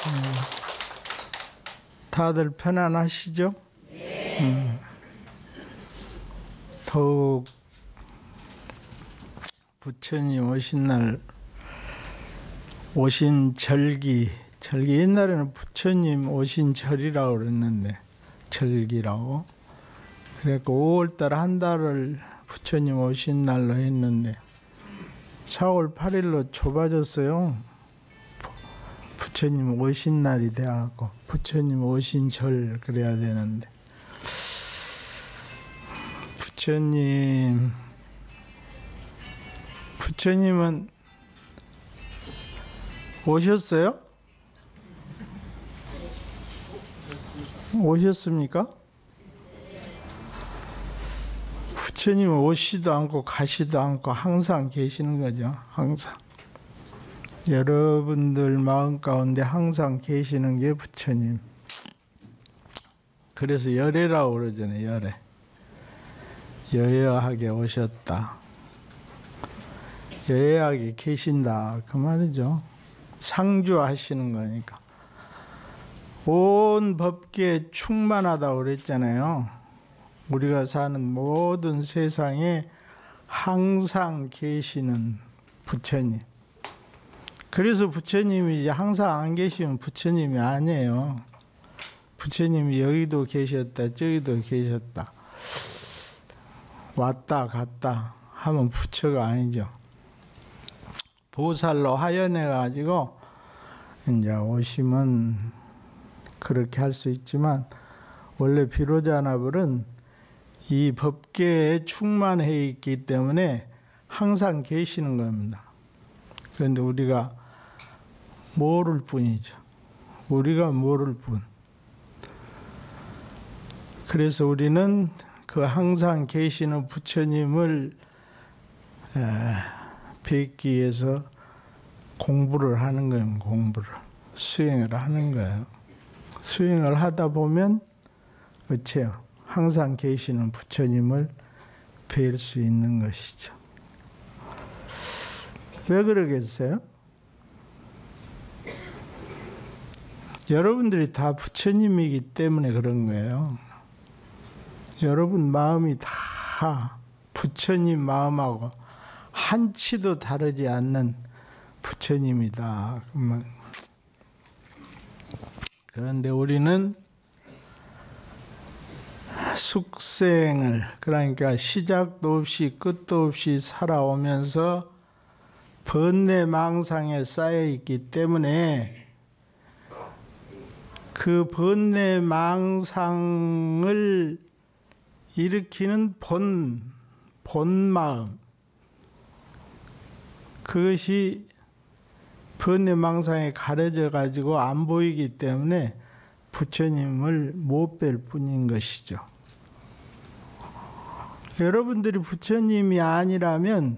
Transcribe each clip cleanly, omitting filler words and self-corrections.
다들 편안하시죠? 더욱 부처님 오신 날, 오신 절기 옛날에는 부처님 오신 절이라고 그랬는데, 절기라고. 그러니까 5월달 한 달을 부처님 오신 날로 했는데 4월 8일로 좁아졌어요. 부처님 오신 날이 돼갖고 부처님 오신 절 그래야 되는데, 부처님은 오셨어요? 오셨습니까? 부처님은 오시도 않고 가시도 않고 항상 계시는 거죠. 항상. 여러분들 마음 가운데 항상 계시는 게 부처님. 그래서 열애라고 그러잖아요. 열애. 여여하게 오셨다. 여여하게 계신다. 그 말이죠. 상주하시는 거니까. 온 법계에 충만하다고 그랬잖아요. 우리가 사는 모든 세상에 항상 계시는 부처님. 그래서 부처님이 이제 항상 안 계시면 부처님이 아니에요. 부처님이 여기도 계셨다, 저기도 계셨다, 왔다 갔다 하면 부처가 아니죠. 보살로 하연해가지고 이제 오시면 그렇게 할 수 있지만, 원래 비로자나불은 이 법계에 충만해 있기 때문에 항상 계시는 겁니다. 그런데 우리가 모를 뿐이죠. 우리가 모를 뿐. 그래서 우리는 그 항상 계시는 부처님을 뵙기 위해서 공부를 하는 거예요. 공부를. 수행을 하는 거예요. 수행을 하다 보면 어째요? 항상 계시는 부처님을 뵐 수 있는 것이죠. 왜 그러겠어요? 여러분들이 다 부처님이기 때문에 그런 거예요. 여러분 마음이 다 부처님 마음하고 한치도 다르지 않는 부처님이다. 그런데 우리는 숙생을, 그러니까 시작도 없이 끝도 없이 살아오면서 번뇌망상에 쌓여 있기 때문에 그 번뇌망상을 일으키는 본마음, 그것이 번뇌망상에 가려져 가지고 안 보이기 때문에 부처님을 못 뵐 뿐인 것이죠. 여러분들이 부처님이 아니라면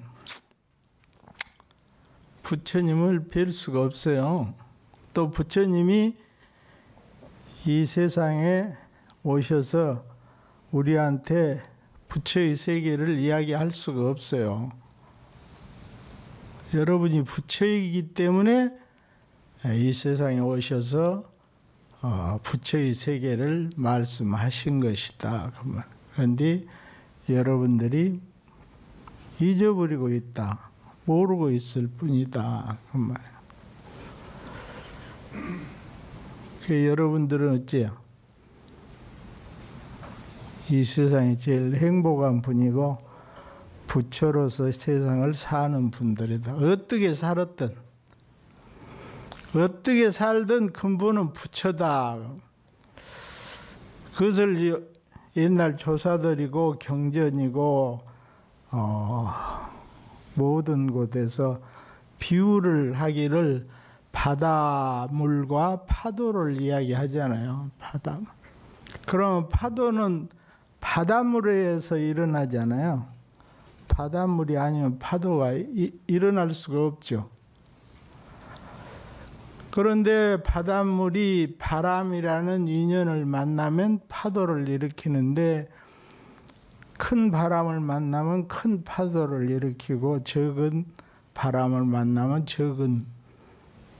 부처님을 뵐 수가 없어요. 또 부처님이 이 세상에 오셔서 우리한테 부처의 세계를 이야기할 수가 없어요. 여러분이 부처이기 때문에 이 세상에 오셔서 부처의 세계를 말씀하신 것이다. 그런데 여러분들이 잊어버리고 있다. 모르고 있을 뿐이다. 그 말이에요. 여러분들은 어째요? 이 세상에 제일 행복한 분이고 부처로서 세상을 사는 분들이다. 어떻게 살았든 어떻게 살든 근본은 부처다. 그것을 옛날 조사들이고 경전이고 모든 곳에서 비유를 하기를 바다물과 파도를 이야기하잖아요. 바다물. 그러면 파도는 바닷물에서 일어나잖아요. 바닷물이 아니면 파도가 일어날 수가 없죠. 그런데 바닷물이 바람이라는 인연을 만나면 파도를 일으키는데, 큰 바람을 만나면 큰 파도를 일으키고 적은 바람을 만나면 적은